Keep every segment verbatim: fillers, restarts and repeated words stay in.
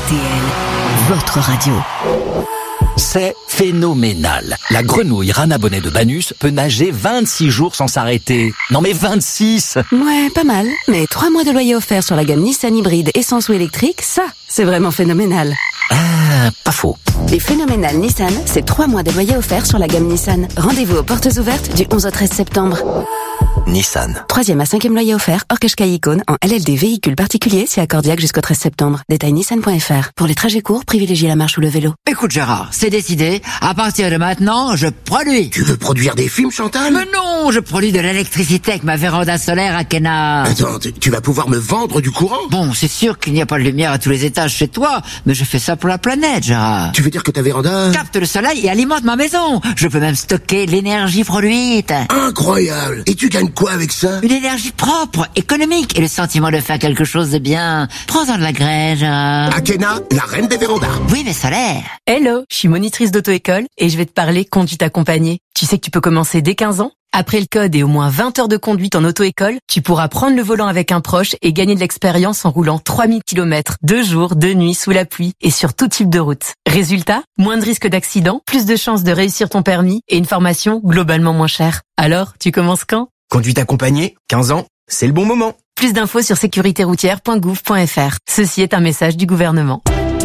T L, votre radio. C'est phénoménal. La grenouille Rana Bonnet de Banus peut nager vingt-six jours sans s'arrêter. Non mais vingt-six! Ouais, pas mal. Mais trois mois de loyer offert sur la gamme Nissan hybride essence ou électrique, ça, c'est vraiment phénoménal. Ah, pas faux. Les phénoménales Nissan, c'est trois mois de loyer offert sur la gamme Nissan. Rendez-vous aux portes ouvertes du onze au treize septembre. Nissan. Troisième à cinquième loyer offert, hors Qashqai Icône, en L L D véhicule particulier, c'est accordiaque jusqu'au treize septembre. Détail nissan point f r. Pour les trajets courts, privilégiez la marche ou le vélo. Écoute Gérard, c'est décidé. À partir de maintenant, je produis. Tu veux produire des films, Chantal? Mais non, je produis de l'électricité avec ma véranda solaire à Kena. Attends, tu, tu vas pouvoir me vendre du courant? Bon, c'est sûr qu'il n'y a pas de lumière à tous les étages chez toi, mais je fais ça pour la planète, Gérard. Tu veux dire que ta véranda Capte le soleil et alimente ma maison. Je peux même stocker l'énergie produite. Incroyable. Et tu gagnes quoi avec ça? Une énergie propre, économique et le sentiment de faire quelque chose de bien. Prends-en de la graine, Gérard. Akena, la reine des vérandas. Oui, mais solaire. Hello, je suis monitrice d'auto-école et je vais te parler conduite accompagnée. Tu sais que tu peux commencer dès quinze ans? Après le code et au moins vingt heures de conduite en auto-école, tu pourras prendre le volant avec un proche et gagner de l'expérience en roulant trois mille kilomètres, deux jours, deux nuits, sous la pluie et sur tout type de route. Résultat, moins de risques d'accident, plus de chances de réussir ton permis et une formation globalement moins chère. Alors, tu commences quand? Conduite accompagnée, quinze ans, c'est le bon moment. Plus d'infos sur sécurité routière point gouv point f r. Ceci est un message du gouvernement.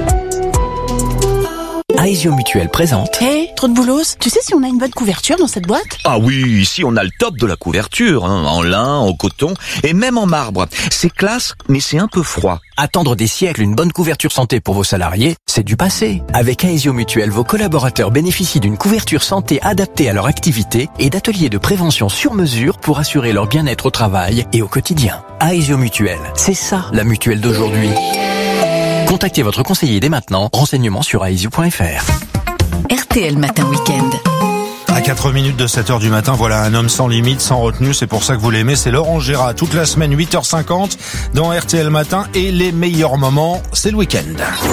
Aesio Mutuel présente. Hé, hey, trop de boulos. Tu sais si on a une bonne couverture dans cette boîte? Ah oui, ici on a le top de la couverture, hein, en lin, en coton et même en marbre. C'est classe, mais c'est un peu froid. Attendre des siècles une bonne couverture santé pour vos salariés, c'est du passé. Avec Aesio Mutuel, vos collaborateurs bénéficient d'une couverture santé adaptée à leur activité et d'ateliers de prévention sur mesure pour assurer leur bien-être au travail et au quotidien. Aesio Mutuel, c'est ça la mutuelle d'aujourd'hui. Contactez votre conseiller dès maintenant. Renseignements sur aesio point f r. R T L Matin Week-end. À quatre minutes de sept heures du matin, voilà un homme sans limite, sans retenue, c'est pour ça que vous l'aimez, c'est Laurent Gérard. Toute la semaine, huit heures cinquante, dans R T L Matin, et les meilleurs moments, c'est le week-end.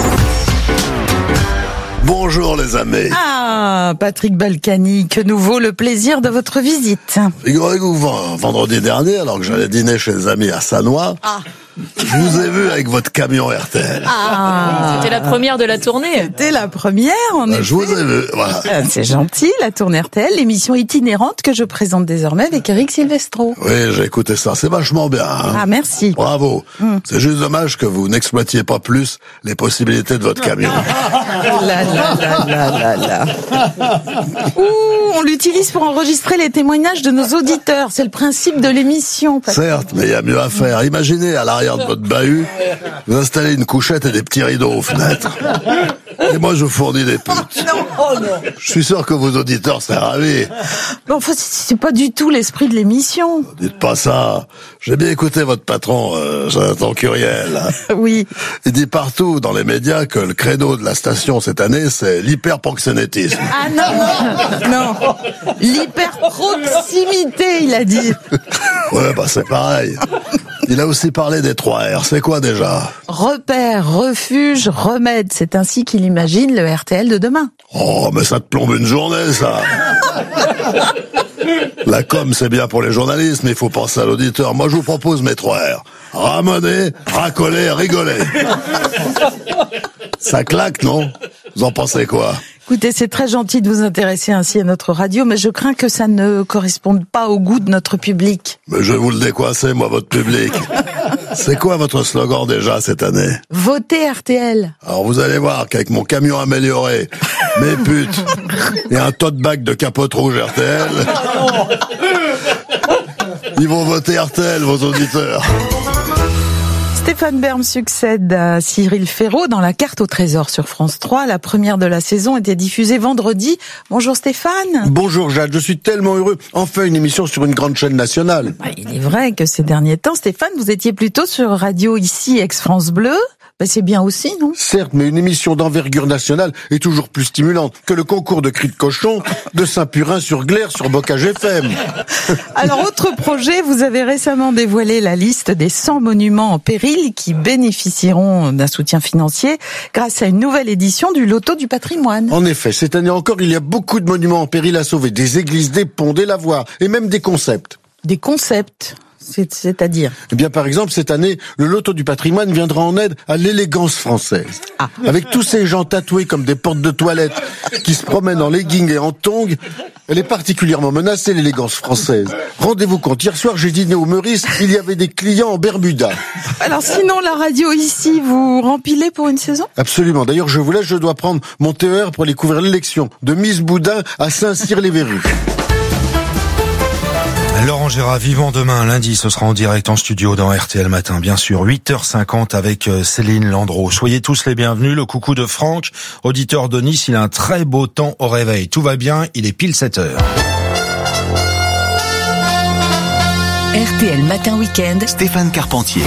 Bonjour les amis. Ah, Patrick Balkany, que nous vaut le plaisir de votre visite? Figurez-vous, vendredi dernier, alors que j'allais dîner chez les amis à Sannois, ah. je vous ai vu avec votre camion R T L. Ah, c'était la première de la tournée. C'était la première, en effet. Je vous ai vu, voilà. C'est gentil, la tournée R T L, l'émission itinérante que je présente désormais avec Eric Silvestro. Oui, j'ai écouté ça, c'est vachement bien. Hein. Ah, merci. Bravo. Hum. C'est juste dommage que vous n'exploitiez pas plus les possibilités de votre camion. là, là, là, là, là, là. Ouh, on l'utilise pour enregistrer les témoignages de nos auditeurs. C'est le principe de l'émission. Patrick. Certes, mais il y a mieux à faire. Imaginez à l'arrière de votre bahut, vous installez une couchette et des petits rideaux aux fenêtres. Et moi, je vous fournis des putes. Oh non, oh non. Je suis sûr que vos auditeurs seraient ravis. Mais enfin, c'est pas du tout l'esprit de l'émission. Dites pas ça. J'ai bien écouté votre patron, euh, Jonathan Curiel. Hein. Oui. Il dit partout dans les médias que le créneau de la station cette année, c'est l'hyperproxénétisme. Ah non, non, non. L'hyperproximité, il a dit. Ouais, bah c'est pareil. Il a aussi parlé des trois R. C'est quoi déjà? Repère, refuge, remède. C'est ainsi qu'il imagine le R T L de demain. Oh, mais ça te plombe une journée, ça. La com, c'est bien pour les journalistes, mais il faut penser à l'auditeur. Moi, je vous propose mes trois R. Ramener, racoler, rigoler. Ça claque, non? Vous en pensez quoi? Écoutez, c'est très gentil de vous intéresser ainsi à notre radio, mais je crains que ça ne corresponde pas au goût de notre public. Mais je vais vous le décoincer, moi, votre public. C'est quoi votre slogan déjà cette année? Votez R T L. Alors vous allez voir qu'avec mon camion amélioré, mes putes et un tote bag de capote rouge R T L, ils vont voter R T L, vos auditeurs. Stéphane Bern succède à Cyril Ferraud dans La Carte au Trésor sur France trois. La première de la saison était diffusée vendredi. Bonjour Stéphane. Bonjour Jade, je suis tellement heureux. Enfin une émission sur une grande chaîne nationale. Bah, il est vrai que ces derniers temps, Stéphane, vous étiez plutôt sur Radio ici, ex-France Bleu. Ben c'est bien aussi, non? Certes, mais une émission d'envergure nationale est toujours plus stimulante que le concours de cris de cochon de Saint-Purin-sur-Glère sur Bocage F M. Alors, autre projet, vous avez récemment dévoilé la liste des cent monuments en péril qui bénéficieront d'un soutien financier grâce à une nouvelle édition du Loto du patrimoine. En effet, cette année encore, il y a beaucoup de monuments en péril à sauver. Des églises, des ponts, des lavoirs et même des concepts. Des concepts? C'est, c'est-à-dire? Eh bien, par exemple, cette année, le loto du patrimoine viendra en aide à l'élégance française. Ah. Avec tous ces gens tatoués comme des portes de toilettes qui se promènent en legging et en tongs, elle est particulièrement menacée, l'élégance française. Rendez-vous compte, hier soir, j'ai dîné au Meurice, il y avait des clients en Bermuda. Alors sinon, la radio ici, vous rempilez pour une saison? Absolument. D'ailleurs, je vous laisse, je dois prendre mon T E R pour aller couvrir l'élection de Miss Boudin à Saint-Cyr-les-Verrues. Laurent Gérard, vivant demain, lundi, ce sera en direct en studio dans R T L Matin, bien sûr, huit heures cinquante avec Céline Landreau. Soyez tous les bienvenus, le coucou de Franck, auditeur de Nice, il a un très beau temps au réveil. Tout va bien, il est pile sept heures. R T L Matin Week-end, Stéphane Carpentier.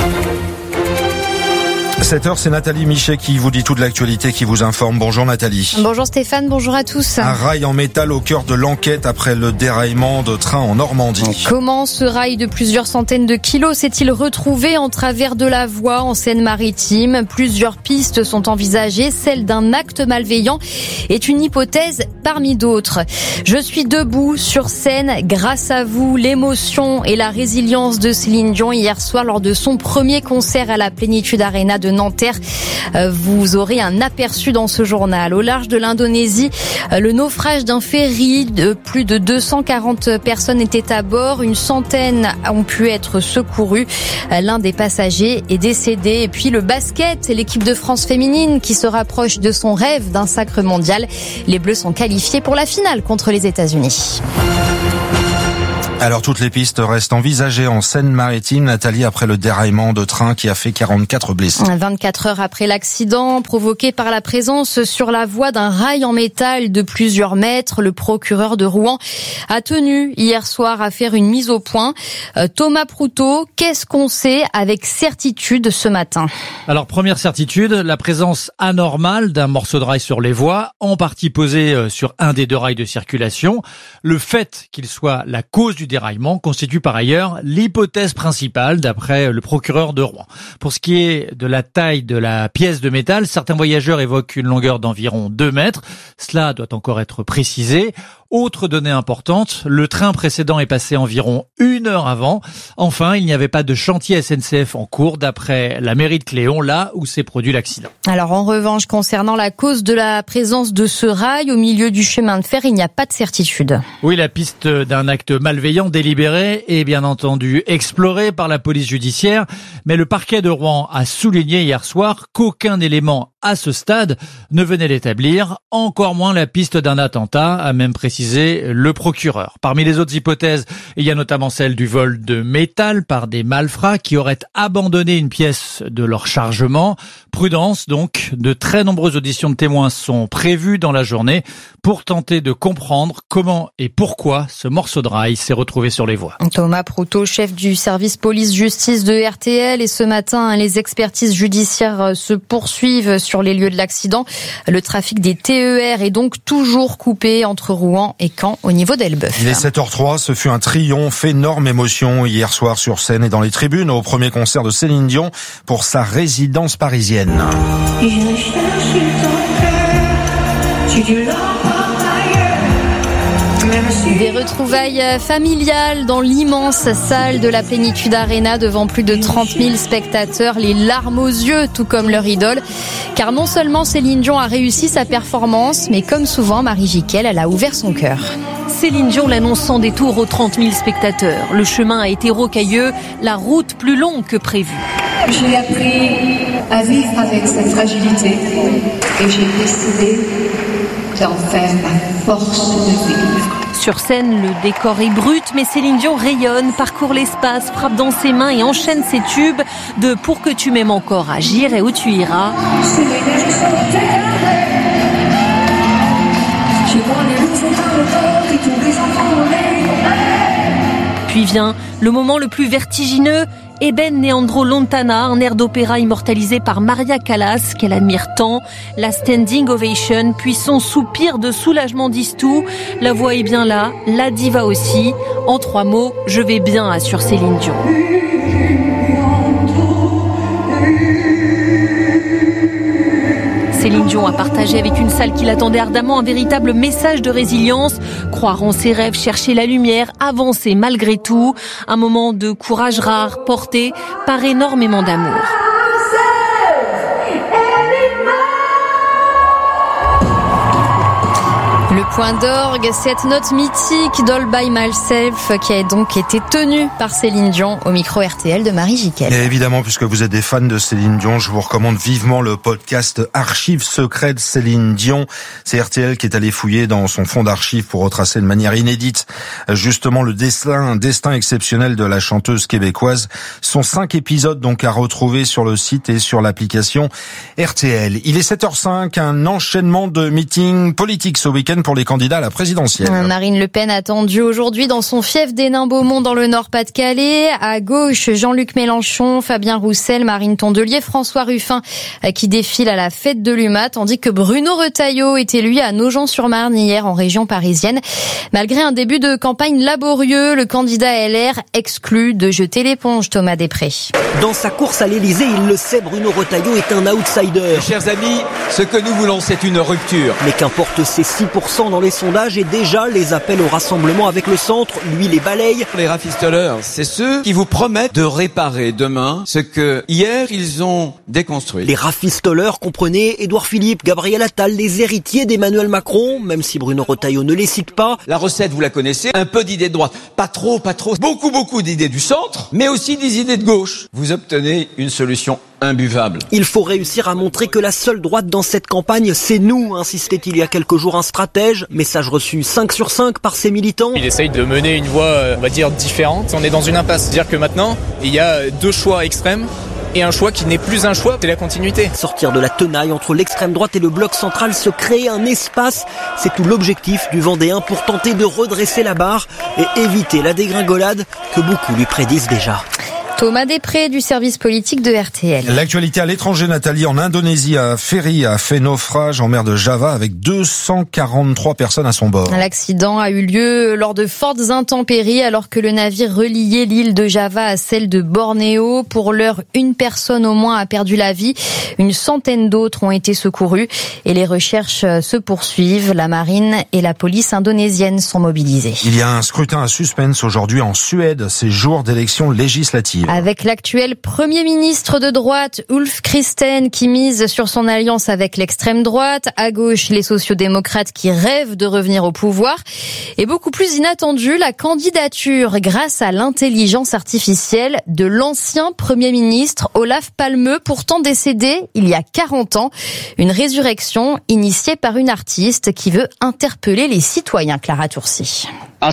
sept heures, c'est Nathalie Michet qui vous dit toute l'actualité, qui vous informe. Bonjour Nathalie. Bonjour Stéphane, bonjour à tous. Un rail en métal au cœur de l'enquête après le déraillement de train en Normandie. Comment ce rail de plusieurs centaines de kilos s'est-il retrouvé en travers de la voie en Seine-Maritime? Plusieurs pistes sont envisagées. Celle d'un acte malveillant est une hypothèse parmi d'autres. Je suis debout sur scène grâce à vous. L'émotion et la résilience de Céline Dion hier soir lors de son premier concert à la Plénitude Arena de Nanterre. Vous aurez un aperçu dans ce journal. Au large de l'Indonésie, le naufrage d'un ferry, de plus de deux cent quarante personnes étaient à bord. Une centaine ont pu être secourues. L'un des passagers est décédé. Et puis le basket, l'équipe de France féminine qui se rapproche de son rêve d'un sacre mondial. Les Bleus sont qualifiés pour la finale contre les États-Unis. Alors toutes les pistes restent envisagées en Seine-Maritime, Nathalie, après le déraillement de train qui a fait quarante-quatre blessés. vingt-quatre heures après l'accident provoqué par la présence sur la voie d'un rail en métal de plusieurs mètres, le procureur de Rouen a tenu hier soir à faire une mise au point. Thomas Proutot, qu'est-ce qu'on sait avec certitude ce matin? Alors première certitude, la présence anormale d'un morceau de rail sur les voies, en partie posé sur un des deux rails de circulation. Le fait qu'il soit la cause du déraillement constitue par ailleurs l'hypothèse principale d'après le procureur de Rouen. Pour ce qui est de la taille de la pièce de métal, certains voyageurs évoquent une longueur d'environ deux mètres. Cela doit encore être précisé. Autre donnée importante, le train précédent est passé environ une heure avant. Enfin, il n'y avait pas de chantier S N C F en cours d'après la mairie de Cléon, là où s'est produit l'accident. Alors en revanche, concernant la cause de la présence de ce rail au milieu du chemin de fer, il n'y a pas de certitude. Oui, la piste d'un acte malveillant délibéré est bien entendu explorée par la police judiciaire, mais le parquet de Rouen a souligné hier soir qu'aucun élément à ce stade ne venait l'établir, encore moins la piste d'un attentat, a même précisé le procureur. Parmi les autres hypothèses, il y a notamment celle du vol de métal par des malfrats qui auraient abandonné une pièce de leur chargement. Prudence donc, de très nombreuses auditions de témoins sont prévues dans la journée pour tenter de comprendre comment et pourquoi ce morceau de rail s'est retrouvé sur les voies. Thomas Proutot, chef du service police-justice de R T L, et ce matin, les expertises judiciaires se poursuivent sur les lieux de l'accident. Le trafic des T E R est donc toujours coupé entre Rouen et Caen au niveau d'Elbeuf. Il est sept heures zéro trois, ce fut un triomphe, énorme émotion hier soir sur scène et dans les tribunes au premier concert de Céline Dion pour sa résidence parisienne. Des retrouvailles familiales dans l'immense salle de la Plénitude Arena devant plus de trente mille spectateurs, les larmes aux yeux, tout comme leur idole. Car non seulement Céline Dion a réussi sa performance, mais comme souvent, Marie Jiquel, elle a ouvert son cœur. Céline Dion l'annonce sans détour aux trente mille spectateurs. Le chemin a été rocailleux, la route plus longue que prévu. J'ai appris à vivre avec cette fragilité et j'ai décidé d'en faire ma force de vivre. Sur scène, le décor est brut, mais Céline Dion rayonne, parcourt l'espace, frappe dans ses mains et enchaîne ses tubes de Pour que tu m'aimes encore à J'irai où tu iras. Puis vient le moment le plus vertigineux, Eben Neandro Lontana, un air d'opéra immortalisé par Maria Callas, qu'elle admire tant, la standing ovation, puis son soupir de soulagement d'Istou. La voix est bien là, la diva aussi. En trois mots, je vais bien, assure Céline Dion. Céline Céline Dion a partagé avec une salle qui l'attendait ardemment un véritable message de résilience. Croire en ses rêves, chercher la lumière, avancer malgré tout. Un moment de courage rare porté par énormément d'amour. Le point d'orgue, cette note mythique d'All by Myself qui a donc été tenue par Céline Dion au micro R T L de Marie Jiquel. Et évidemment, puisque vous êtes des fans de Céline Dion, je vous recommande vivement le podcast Archives secrets de Céline Dion. C'est R T L qui est allé fouiller dans son fonds d'archives pour retracer de manière inédite justement le destin, un destin exceptionnel de la chanteuse québécoise. Ce sont cinq épisodes donc à retrouver sur le site et sur l'application R T L. Il est sept heures cinq, un enchaînement de meetings politiques ce week-end pour les candidats à la présidentielle. Marine Le Pen attendue aujourd'hui dans son fief d'Hénin-Beaumont dans le Nord-Pas-de-Calais. À gauche, Jean-Luc Mélenchon, Fabien Roussel, Marine Tondelier, François Ruffin qui défilent à la fête de l'U M A, tandis que Bruno Retailleau était lui à Nogent-sur-Marne hier en région parisienne. Malgré un début de campagne laborieux, le candidat L R exclut de jeter l'éponge. Thomas Després. Dans sa course à l'Élysée, il le sait, Bruno Retailleau est un outsider. Chers amis, ce que nous voulons, c'est une rupture. Mais qu'importe ces six pour cent dans les sondages et déjà les appels au rassemblement avec le centre, lui les balaye. Les rafistoleurs, c'est ceux qui vous promettent de réparer demain ce que hier ils ont déconstruit. Les rafistoleurs, comprenez Édouard Philippe, Gabriel Attal, les héritiers d'Emmanuel Macron, même si Bruno Retailleau ne les cite pas. La recette, vous la connaissez, un peu d'idées de droite. Pas trop, pas trop. Beaucoup, beaucoup d'idées du centre, mais aussi des idées de gauche. Vous obtenez une solution imbuvable. Il faut réussir à montrer que la seule droite dans cette campagne, c'est nous, insistait il y a quelques jours un stratège. Message reçu cinq sur cinq par ses militants. Il essaye de mener une voie, on va dire, différente. On est dans une impasse. C'est-à-dire que maintenant, il y a deux choix extrêmes et un choix qui n'est plus un choix, c'est la continuité. Sortir de la tenaille entre l'extrême droite et le bloc central, se créer un espace, c'est tout l'objectif du Vendéen pour tenter de redresser la barre et éviter la dégringolade que beaucoup lui prédisent déjà. Thomas Després du service politique de R T L. L'actualité à l'étranger, Nathalie, en Indonésie, un ferry a fait naufrage en mer de Java avec deux cent quarante-trois personnes à son bord. L'accident a eu lieu lors de fortes intempéries alors que le navire reliait l'île de Java à celle de Bornéo. Pour l'heure, une personne au moins a perdu la vie. Une centaine d'autres ont été secourus et les recherches se poursuivent. La marine et la police indonésienne sont mobilisées. Il y a un scrutin à suspense aujourd'hui en Suède, ces jours d'élections législatives. Avec l'actuel Premier ministre de droite, Ulf Kristen, qui mise sur son alliance avec l'extrême droite. À gauche, les sociodémocrates qui rêvent de revenir au pouvoir. Et beaucoup plus inattendu, la candidature, grâce à l'intelligence artificielle, de l'ancien Premier ministre Olof Palme, pourtant décédé il y a quarante ans. Une résurrection initiée par une artiste qui veut interpeller les citoyens. Clara Toursi.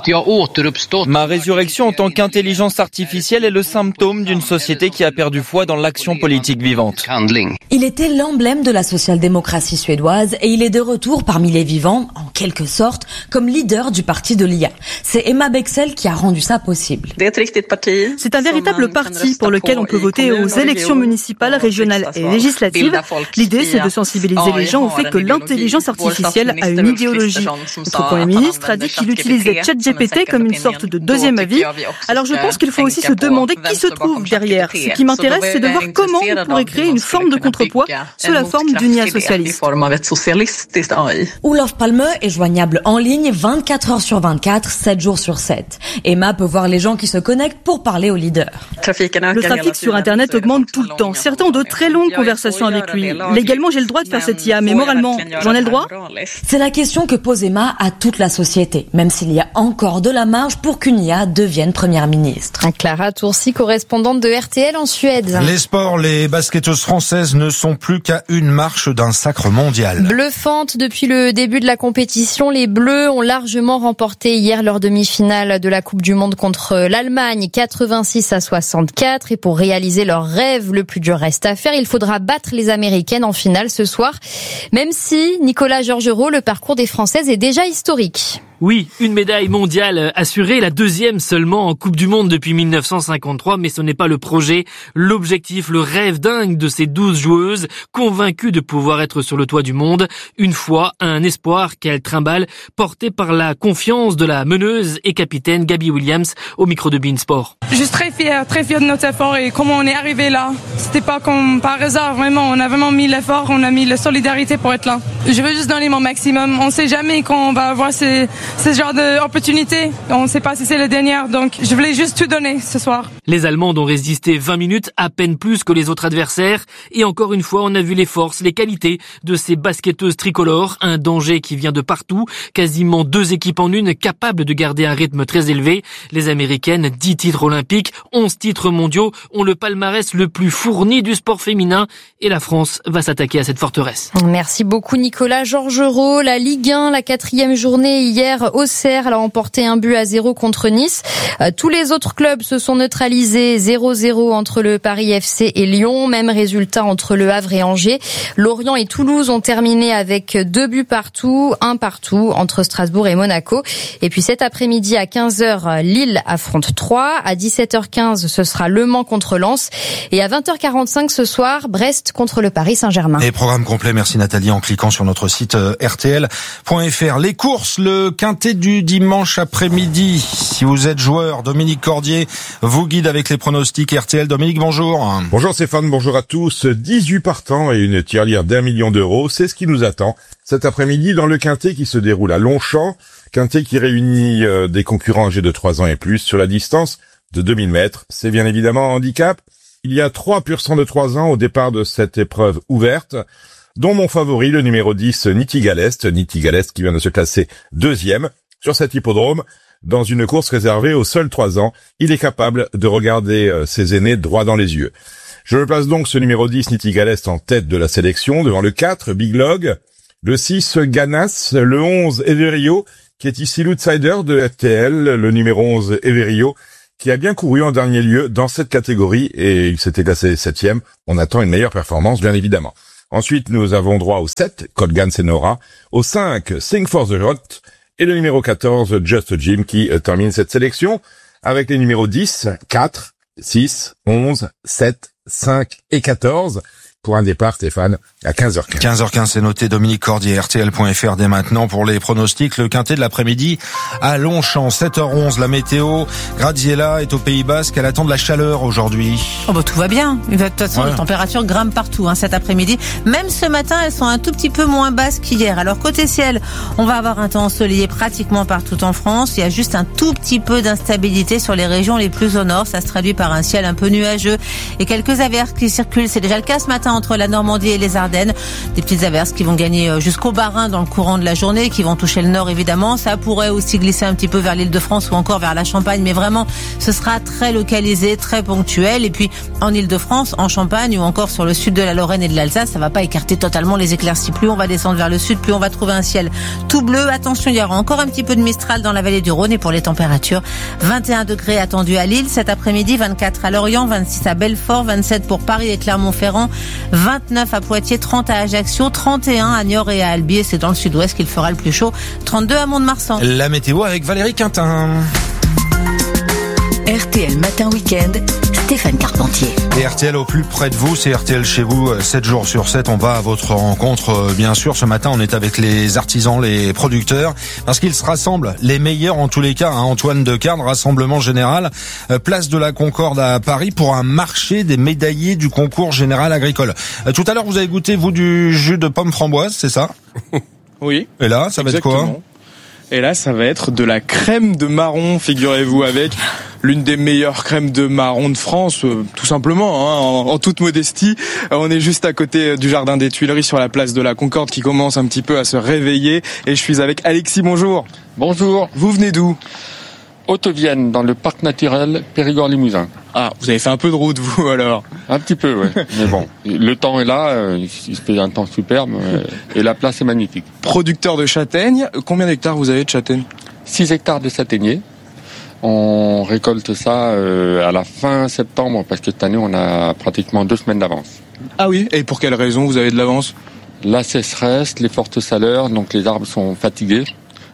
Ma résurrection en tant qu'intelligence artificielle est le symptôme d'une société qui a perdu foi dans l'action politique vivante. Il était l'emblème de la social-démocratie suédoise et il est de retour parmi les vivants, en quelque sorte, comme leader du parti de l'I A. C'est Emma Bexell qui a rendu ça possible. C'est un véritable parti pour lequel on peut voter aux élections municipales, régionales et législatives. L'idée, c'est de sensibiliser les gens au fait que l'intelligence artificielle a une idéologie. Notre Premier ministre a dit qu'il utilisait ChatGPT comme une sorte de deuxième avis. Alors je pense qu'il faut aussi se demander qui se trouve derrière. Ce qui m'intéresse, c'est de voir comment on pourrait créer une forme de contrepoids sous la forme d'une I A socialiste. Olof Palme est joignable en ligne vingt-quatre heures sur vingt-quatre, sept jours sur sept. Emma peut voir les gens qui se connectent pour parler au leader. Le trafic sur Internet augmente tout le temps. Certains ont de très longues conversations avec lui. Légalement, j'ai le droit de faire cette I A, mais moralement, j'en ai le droit ? C'est la question que pose Emma à toute la société, même s'il y a encore de la marge pour qu'une I A devienne première ministre. Clara Toursi, correspondante de R T L en Suède. Les sports, les basketteuses françaises ne sont plus qu'à une marche d'un sacre mondial. Bluffante depuis le début de la compétition, les Bleus ont largement remporté hier leur demi-finale de la Coupe du Monde contre l'Allemagne, quatre-vingt-six à soixante-quatre. Et pour réaliser leur rêve, le plus dur reste à faire. Il faudra battre les Américaines en finale ce soir. Même si, Nicolas Georgerot, le parcours des Françaises est déjà historique. Oui, une médaille mondiale assurée, la deuxième seulement en Coupe du Monde depuis mille neuf cent cinquante-trois, mais ce n'est pas le projet, l'objectif, le rêve dingue de ces douze joueuses, convaincues de pouvoir être sur le toit du monde. Une fois, un espoir qu'elles trimballent, porté par la confiance de la meneuse et capitaine Gabby Williams au micro de Beansport. Je suis très fière, très fière de notre effort et comment on est arrivé là. C'était pas comme par hasard, vraiment. On a vraiment mis l'effort, on a mis la solidarité pour être là. Je veux juste donner mon maximum. On sait jamais quand on va avoir ces, ce genre d'opportunités. On ne sait pas si c'est la dernière, donc je voulais juste tout donner ce soir. Les Allemandes ont résisté vingt minutes, à peine plus que les autres adversaires. Et encore une fois, on a vu les forces, les qualités de ces basketteuses tricolores. Un danger qui vient de partout. Quasiment deux équipes en une, capables de garder un rythme très élevé. Les Américaines, dix titres olympiques, onze titres mondiaux, ont le palmarès le plus fourni du sport féminin. Et la France va s'attaquer à cette forteresse. Merci beaucoup Nicolas. Georges Roux, la Ligue un, la quatrième journée hier, Auxerre a emporté un but à zéro contre Nice. Euh, tous les autres clubs se sont neutralisés, zéro zéro entre le Paris F C et Lyon, même résultat entre Le Havre et Angers. Lorient et Toulouse ont terminé avec deux buts partout, un partout entre Strasbourg et Monaco. Et puis cet après-midi à quinze heures, Lille affronte Troyes. À dix-sept heures quinze, ce sera Le Mans contre Lens. Et à vingt heures quarante-cinq ce soir, Brest contre le Paris Saint-Germain. Et programme complet, merci Nathalie, en cliquant sur notre site R T L point F R. Les courses, le quintet du dimanche après-midi. Si vous êtes joueur, Dominique Cordier vous guide avec les pronostics R T L. Dominique, bonjour. Bonjour Stéphane, bonjour à tous. dix-huit partants et une tirelire d'un million d'euros, c'est ce qui nous attend cet après-midi dans le quintet qui se déroule à Longchamp. Quintet qui réunit euh, des concurrents âgés de trois ans et plus sur la distance de deux mille mètres. C'est bien évidemment un handicap. Il y a trois pur sang de trois ans au départ de cette épreuve ouverte, dont mon favori, le numéro dix, Niti Galest. Niti Galest qui vient de se classer deuxième sur cet hippodrome. Dans une course réservée aux seuls trois ans, il est capable de regarder euh, ses aînés droit dans les yeux. Je me place donc ce numéro dix, Niti Galest, en tête de la sélection, devant le quatre, Big Log, le six, Ganas, le onze, Everio, qui est ici l'outsider de R T L, le numéro onze, Everio, qui a bien couru en dernier lieu dans cette catégorie, et il s'était classé septième. On attend une meilleure performance, bien évidemment. Ensuite, nous avons droit au sept, Colgan Senora, au cinq, Sing for the Hot, et le numéro quatorze, Just Jim, qui euh, termine cette sélection avec les numéros dix, quatre, six, onze, sept, cinq et quatorze. Pour un départ, Stéphane, à quinze heures quinze. quinze heures quinze, c'est noté. Dominique Cordier, R T L point F R dès maintenant pour les pronostics. Le quintet de l'après-midi à Longchamp, sept heures onze. La météo, Graziella est au Pays Basque. Elle attend de la chaleur aujourd'hui. Oh bah tout va bien. De toute façon, ouais. Les températures grimpent partout hein, cet après-midi. Même ce matin, elles sont un tout petit peu moins basses qu'hier. Alors côté ciel, on va avoir un temps ensoleillé pratiquement partout en France. Il y a juste un tout petit peu d'instabilité sur les régions les plus au nord. Ça se traduit par un ciel un peu nuageux et quelques averses qui circulent. C'est déjà le cas ce matin entre la Normandie et les Ardennes. Des petites averses qui vont gagner jusqu'au Bas-Rhin dans le courant de la journée, qui vont toucher le nord évidemment. Ça pourrait aussi glisser un petit peu vers l'Île-de-France ou encore vers la Champagne, mais vraiment, ce sera très localisé, très ponctuel. Et puis, en Île-de-France, en Champagne ou encore sur le sud de la Lorraine et de l'Alsace, ça va pas écarter totalement les éclaircies. Plus on va descendre vers le sud, plus on va trouver un ciel tout bleu. Attention, il y aura encore un petit peu de Mistral dans la vallée du Rhône. Et pour les températures, vingt et un degrés attendus à Lille cet après-midi, vingt-quatre à Lorient, vingt-six à Belfort, vingt-sept pour Paris et Clermont-Ferrand, vingt-neuf à Poitiers, trente à Ajaccio, trente et un à Niort et à Albi, et c'est dans le sud-ouest qu'il fera le plus chaud, trente-deux à Mont-de-Marsan. La météo avec Valérie Quintin. R T L Matin Week-end, Stéphane Carpentier. Et R T L au plus près de vous, c'est R T L chez vous, sept jours sur sept. On va à votre rencontre, bien sûr. Ce matin, on est avec les artisans, les producteurs, parce qu'ils se rassemblent, les meilleurs en tous les cas. Hein. Antoine Decarne, rassemblement général, place de la Concorde à Paris pour un marché des médaillés du concours général agricole. Tout à l'heure, vous avez goûté, vous, du jus de pomme framboise, c'est ça? Oui. Et là, ça va exactement. être quoi? Et là, ça va être de la crème de marron, figurez-vous, avec l'une des meilleures crèmes de marron de France, euh, tout simplement, hein, en, en toute modestie. Euh, on est juste à côté du jardin des Tuileries, sur la place de la Concorde, qui commence un petit peu à se réveiller. Et je suis avec Alexis, bonjour. Bonjour. Vous venez d'où? Haute-Vienne, dans le parc naturel Périgord-Limousin. Ah, vous avez fait un peu de route, vous, alors? Un petit peu, oui. Mais bon, le temps est là, euh, il se fait un temps superbe, euh, et la place est magnifique. Producteur de châtaignes, combien d'hectares vous avez de châtaignes? six hectares de châtaigniers. On récolte ça euh, à la fin septembre, parce que cette année, on a pratiquement deux semaines d'avance. Ah oui? Et pour quelle raison vous avez de l'avance? La sécheresse, les fortes chaleurs, donc les arbres sont fatigués.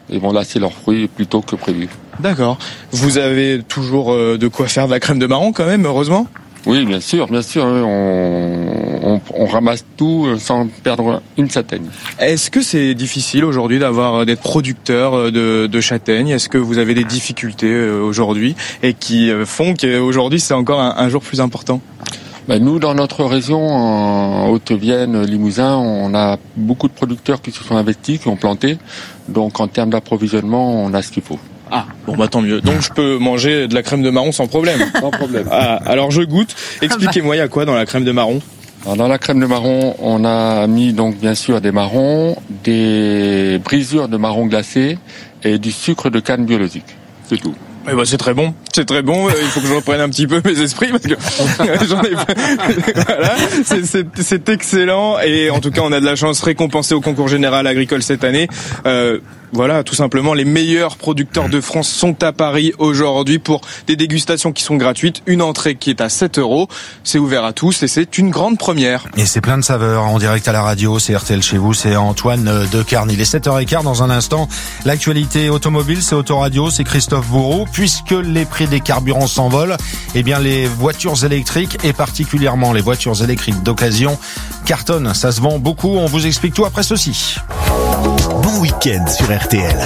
et vont lasser leurs fruits plus tôt que prévu. D'accord. Vous avez toujours euh, de quoi faire de la crème de marron quand même, heureusement ? Oui, bien sûr, bien sûr. On, on, on ramasse tout sans perdre une châtaigne. Est-ce que c'est difficile aujourd'hui d'avoir d'être producteur de, de châtaignes ? Est-ce que vous avez des difficultés aujourd'hui et qui font qu'aujourd'hui c'est encore un, un jour plus important ? Ben nous, dans notre région, en Haute-Vienne, Limousin, on a beaucoup de producteurs qui se sont investis, qui ont planté. Donc en termes d'approvisionnement, on a ce qu'il faut. Ah, bon bah tant mieux. Donc je peux manger de la crème de marron sans problème. Sans problème. Ah, alors je goûte. Expliquez-moi, il y a quoi dans la crème de marron ? Alors dans la crème de marron, on a mis donc bien sûr des marrons, des brisures de marron glacé et du sucre de canne biologique. C'est tout. Eh ben c'est très bon, c'est très bon. Il faut que je reprenne un petit peu mes esprits parce que j'en ai. Voilà, c'est, c'est, c'est excellent et en tout cas on a de la chance récompensé au concours général agricole cette année. Euh, Voilà, tout simplement, les meilleurs producteurs de France sont à Paris aujourd'hui pour des dégustations qui sont gratuites. Une entrée qui est à sept euros. C'est ouvert à tous et c'est une grande première. Et c'est plein de saveurs en direct à la radio. C'est R T L chez vous. C'est Antoine Decarne. Il est sept heures quinze dans un instant. L'actualité automobile, c'est Autoradio. C'est Christophe Bourreau. Puisque les prix des carburants s'envolent, eh bien, les voitures électriques et particulièrement les voitures électriques d'occasion cartonnent. Ça se vend beaucoup. On vous explique tout après ceci. Bon week-end sur R T L.